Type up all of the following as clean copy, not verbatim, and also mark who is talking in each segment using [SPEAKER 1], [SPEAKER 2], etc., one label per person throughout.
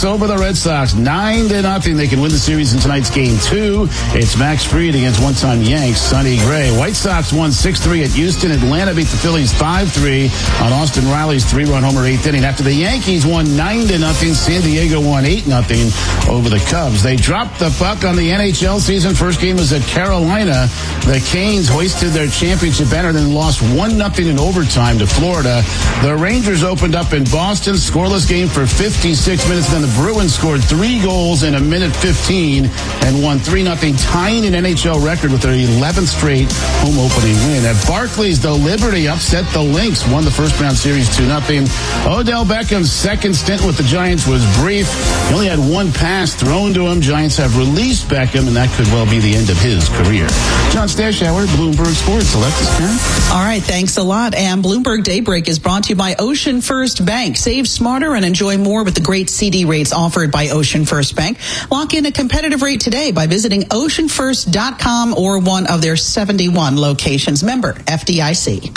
[SPEAKER 1] Over the Red Sox, 9-0. They can win the series in tonight's Game 2. It's Max Fried against one-time Yanks, Sonny Gray. White Sox won 6-3 at Houston. Atlanta beat the Phillies 5-3 on Austin Riley's 3-run homer 8th inning. After the Yankees won 9-0, San Diego won 8-0 over the Cubs. They dropped the puck on the NHL season. First game was at Carolina. The Canes hoisted their championship banner, then lost 1-0 in overtime to Florida. The Rangers opened up in Boston, scoreless game for 56 minutes. Then the Bruins scored 3 goals in a minute 15 and won 3-0, tying an NHL record with their 11th straight home opening win. At Barclays, the Liberty upset the Lynx, won the first round series 2-0. Odell Beckham's second stint with the Giants was brief. He only had 1 pass thrown to him. Giants have released Beckham, and that could well be the end of his career. John Stashower, Bloomberg Sports. Alexis Karen.
[SPEAKER 2] All right, thanks a lot. And Bloomberg Daybreak is brought to you by Ocean First Bank. Save smarter and enjoy more with the great CD rates offered by Ocean First Bank. Lock in a competitive rate today by visiting oceanfirst.com or one of their 71 locations. Member FDIC.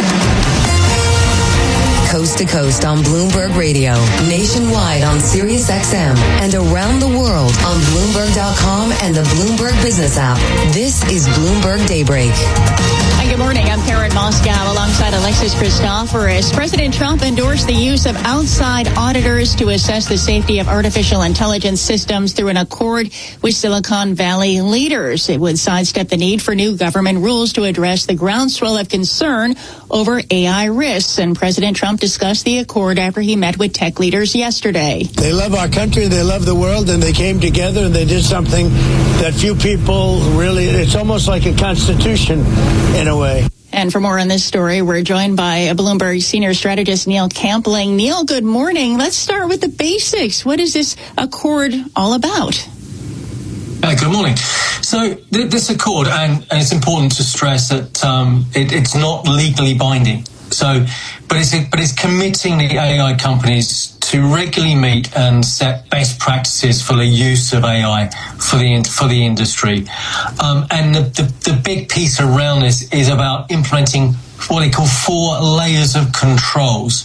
[SPEAKER 3] Coast to coast on Bloomberg Radio, nationwide on Sirius XM, and around the world on Bloomberg.com and the Bloomberg Business app. This is Bloomberg Daybreak.
[SPEAKER 4] Hi, good morning. I'm Karen Moscow alongside Alexis Christoforous. President Trump endorsed the use of outside auditors to assess the safety of artificial intelligence systems through an accord with Silicon Valley leaders. It would sidestep the need for new government rules to address the groundswell of concern over AI risks. And President Trump discussed the accord after he met with tech leaders yesterday.
[SPEAKER 5] They love our country, they love the world, and they came together and they did something that few people really, it's almost like a constitution in a way.
[SPEAKER 4] And for more on this story, we're joined by a Bloomberg senior strategist, Neil Campling. Neil, good morning. Let's start with the basics. What is this accord all about?
[SPEAKER 6] Good morning. So this accord, and it's important to stress that it's not legally binding. So, but it's committing the AI companies to regularly meet and set best practices for the use of AI for the industry. And the big piece around this is about implementing what they call 4 layers of controls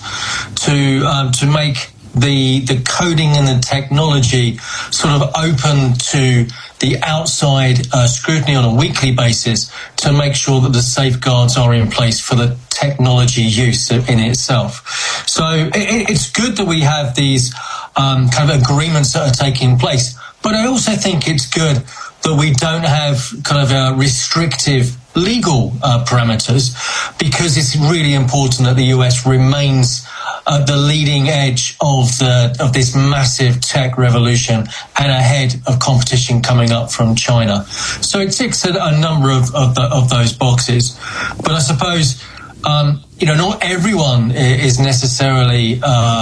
[SPEAKER 6] to make the coding and the technology sort of open to the outside scrutiny on a weekly basis to make sure that the safeguards are in place for the technology use in itself. So it's good that we have these kind of agreements that are taking place, but I also think it's good that we don't have kind of restrictive legal parameters, because it's really important that the US remains the leading edge of this massive tech revolution and ahead of competition coming up from China. So it ticks a number of those boxes. But I suppose not everyone is necessarily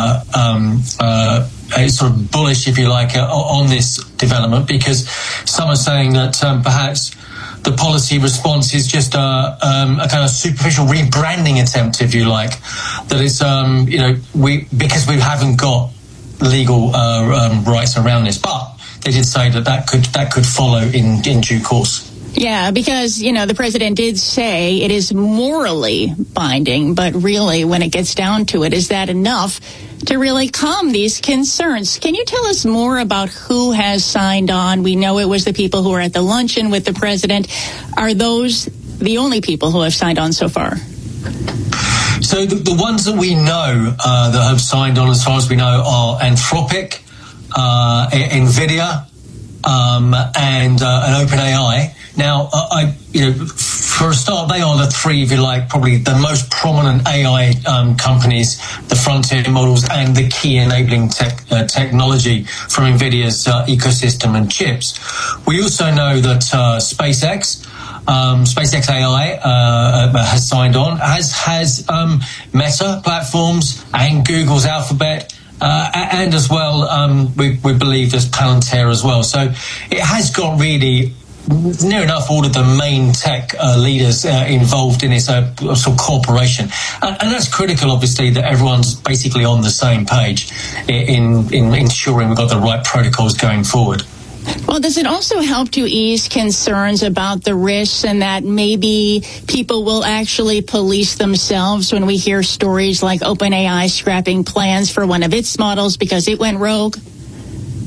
[SPEAKER 6] sort of bullish, if you like, on this development, because some are saying that perhaps the policy response is just a kind of superficial rebranding attempt, if you like. That it's because we haven't got legal rights around this, but they did say that could follow in due course.
[SPEAKER 4] Yeah, because, the president did say it is morally binding, but really, when it gets down to it, is that enough to really calm these concerns? Can you tell us more about who has signed on? We know it was the people who were at the luncheon with the president. Are those the only people who have signed on so far?
[SPEAKER 6] So the ones that we know that have signed on, as far as we know, are Anthropic, NVIDIA, and OpenAI. Now, for a start, they are the 3, if you like, probably the most prominent AI companies, the frontier models, and the key enabling technology from NVIDIA's ecosystem and chips. We also know that SpaceX AI has signed on, as has Meta platforms and Google's Alphabet. And as well, we believe there's Palantir as well. So it has got really near enough all of the main tech leaders involved in this sort of corporation. And that's critical, obviously, that everyone's basically on the same page in ensuring we've got the right protocols going forward.
[SPEAKER 4] Well, does it also help to ease concerns about the risks and that maybe people will actually police themselves when we hear stories like OpenAI scrapping plans for one of its models because it went rogue?